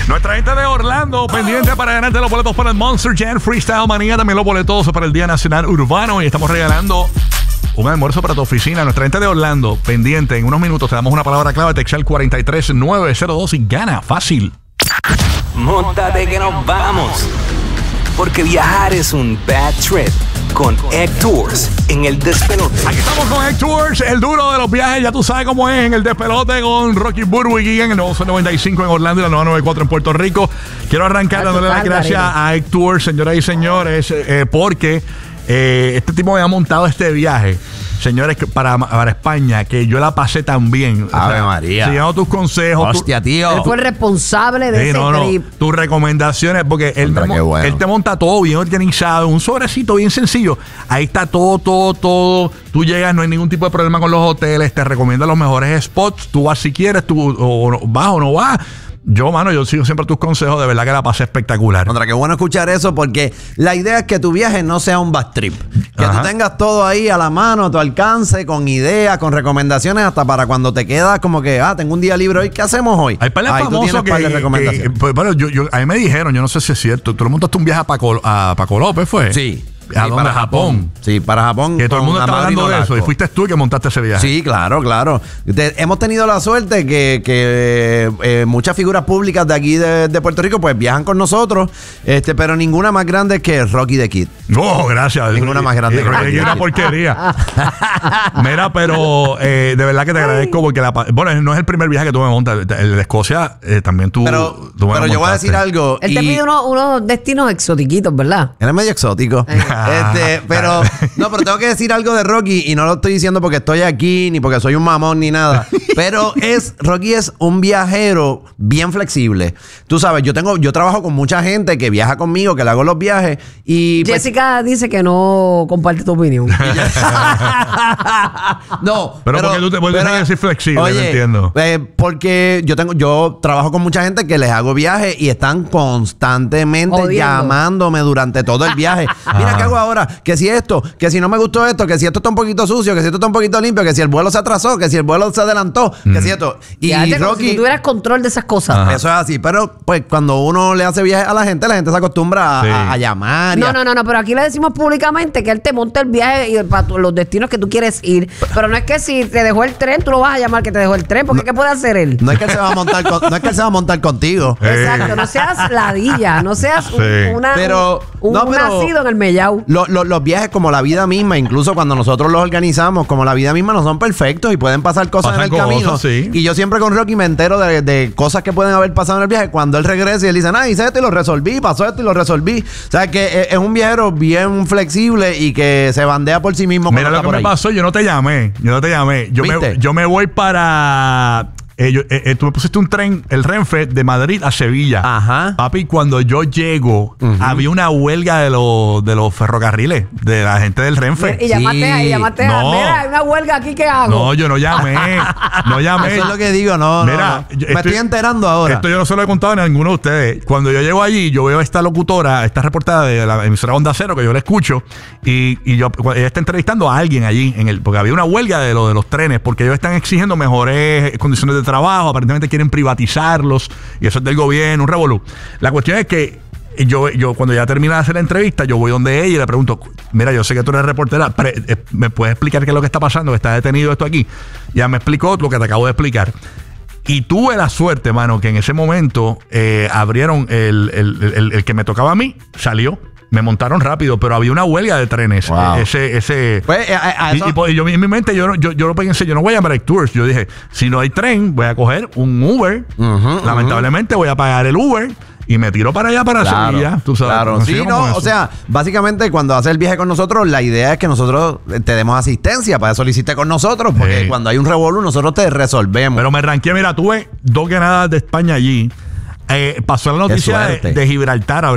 Nuestra gente de Orlando, pendiente para ganarte los boletos para el Monster Jam Freestyle Manía. También los boletos para el Día Nacional Urbano. Y estamos regalando un almuerzo para tu oficina. Nuestra gente de Orlando, pendiente. En unos minutos te damos una palabra clave. Te echa el 43902 y gana fácil. Móntate que nos vamos. Porque viajar es un bad trip. Con Egg Tours en el despelote. Aquí estamos con Egg Tours, el duro de los viajes. Ya tú sabes cómo es en el despelote con Rocky Burbu y Gigan, el nuevo 95 en Orlando y la nueva 94 en Puerto Rico. Quiero arrancar dándole las gracias a Egg Tours, señoras y señores, porque este tipo me ha montado este viaje, señores, para España, que yo la pasé tan bien. Ave María. Siguiendo tus consejos. Hostia, tío. Él fue el responsable de ese trip. Tus recomendaciones, porque él te monta todo bien organizado, un sobrecito bien sencillo. Ahí está todo. Tú llegas, no hay ningún tipo de problema con los hoteles, te recomienda los mejores spots. Tú vas si quieres, vas o no vas. Yo sigo siempre tus consejos, de verdad que la pasé espectacular. Contra, qué bueno escuchar eso, porque la idea es que tu viaje no sea un bad trip. Que tú tengas todo ahí a la mano, a tu alcance, con ideas, con recomendaciones, hasta para cuando te quedas como que, tengo un día libre hoy, ¿qué hacemos hoy? Hay par de famosos que bueno, a mí me dijeron, yo no sé si es cierto, tú le montaste un viaje a Paco López, ¿fue? Sí. ¿A dónde? Para Japón. Sí, para Japón. Que todo el mundo está hablando de eso. Y fuiste tú que montaste ese viaje. Sí, claro. Hemos tenido la suerte que muchas figuras públicas de aquí de Puerto Rico pues viajan con nosotros, pero ninguna más grande que Rocky the Kid. No, gracias. Ninguna más grande que Rocky the Kid. Una porquería. Mira, pero de verdad que te agradezco porque bueno, no es el primer viaje que tú me montas. El de Escocia también tú. Pero yo voy a decir algo. Él te pide unos destinos exotiquitos, ¿verdad? Él es medio exótico. Pero tengo que decir algo de Rocky y no lo estoy diciendo porque estoy aquí ni porque soy un mamón ni nada. Pero Rocky es un viajero bien flexible. Tú sabes, yo trabajo con mucha gente que viaja conmigo, que le hago los viajes y Jessica dice que no comparte tu opinión. No, pero porque tú te puedes decir flexible, oye, no entiendo. Porque yo trabajo con mucha gente que les hago viajes y están constantemente llamándome durante todo el viaje. Mira, ¿qué hago ahora? Que si esto, que si no me gustó esto, que si esto está un poquito sucio, que si esto está un poquito limpio, que si el vuelo se atrasó, que si el vuelo se adelantó, que si esto. Y Rocky, si tú tuvieras control de esas cosas. Eso es así. Pero pues cuando uno le hace viaje a la gente se acostumbra a llamar. No, pero aquí le decimos públicamente que él te monta el viaje y para los destinos que tú quieres ir. Pero no es que si te dejó el tren, tú lo vas a llamar que te dejó el tren, porque ¿qué puede hacer él? No es que él se va a montar montar contigo. Exacto, no seas ladilla, no seas un nacido en el mellao. Los viajes, como la vida misma, incluso cuando nosotros los organizamos, como la vida misma, no son perfectos y pueden pasar cosas en el camino. Sí. Y yo siempre con Rocky me entero de cosas que pueden haber pasado en el viaje. Cuando él regresa y él dice, hice esto y lo resolví, pasó esto y lo resolví. O sea, que es un viajero bien flexible y que se bandea por sí mismo. Mira lo que me pasó, yo no te llamé. Yo me voy para... tú me pusiste un tren, el Renfe, de Madrid a Sevilla. Ajá. Papi, cuando yo llego, había una huelga de los ferrocarriles, de la gente del Renfe. Y llamaste mira, hay una huelga aquí, ¿qué hago? No, yo no llamé. Eso es lo que digo, mira, me estoy enterando ahora. Esto yo no se lo he contado a ninguno de ustedes. Cuando yo llego allí, yo veo a esta locutora, esta reportada de la emisora Onda Cero, que yo la escucho, y ella está entrevistando a alguien allí, porque había una huelga de los trenes, porque ellos están exigiendo mejores condiciones de trabajo, aparentemente quieren privatizarlos y eso es del gobierno, un revolú. La cuestión es que yo cuando ya termina de hacer la entrevista, yo voy donde ella y le pregunto, mira, yo sé que tú eres reportera, ¿me puedes explicar qué es lo que está pasando? Que está detenido esto aquí. Ya me explicó lo que te acabo de explicar. Y tuve la suerte, mano, que en ese momento abrieron el que me tocaba a mí, salió. Me montaron rápido, pero había una huelga de trenes. Wow. Y yo en mi mente, yo lo pensé, yo no voy a llamar a Tours. Yo dije, si no hay tren, voy a coger un Uber. Lamentablemente voy a pagar el Uber y me tiro para allá, para Sevilla. Tú sabes. Claro, sí, o sea, básicamente cuando haces el viaje con nosotros, la idea es que nosotros te demos asistencia. Para eso lo hiciste con nosotros, porque cuando hay un revolú, nosotros te resolvemos. Pero me ranqué, mira, tuve 2 ganadas de España allí. Pasó la noticia de Gibraltar.